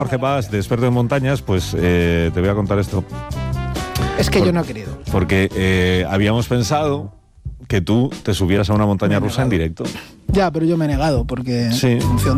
Jorge Paz, de experto en montañas, pues te voy a contar esto. Es que yo no he querido. Porque habíamos pensado que tú te subieras a una montaña rusa en directo. Ya, pero yo me he negado porque Sí. en función